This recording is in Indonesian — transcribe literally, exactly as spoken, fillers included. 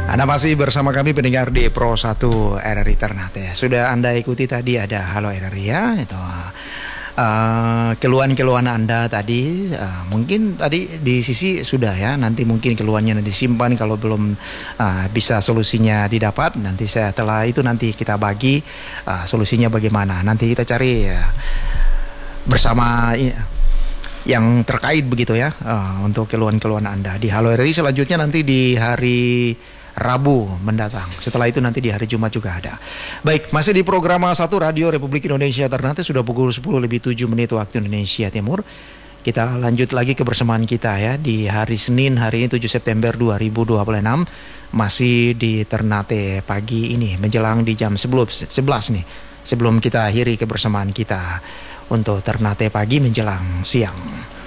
Anda masih bersama kami pendengar di Pro satu R R I Ternate. Sudah Anda ikuti tadi ada Halo R R I ya, itu uh, keluhan-keluhan Anda tadi, uh, mungkin tadi di sisi sudah ya, nanti mungkin keluhannya disimpan kalau belum uh, bisa solusinya didapat, nanti saya setelah itu nanti kita bagi uh, solusinya bagaimana. Nanti kita cari uh, bersama uh, yang terkait begitu ya, uh, untuk keluhan-keluhan Anda di Halo R R I selanjutnya nanti di hari Rabu mendatang. Setelah itu nanti di hari Jumat juga ada. Baik, masih di program satu Radio Republik Indonesia Ternate, sudah pukul sepuluh lebih tujuh menit waktu Indonesia Timur. Kita lanjut lagi kebersamaan kita ya di hari Senin, hari ini tujuh September dua ribu dua puluh enam. Masih di Ternate pagi ini menjelang di jam sebelas nih. Sebelum kita akhiri kebersamaan kita untuk Ternate pagi menjelang siang.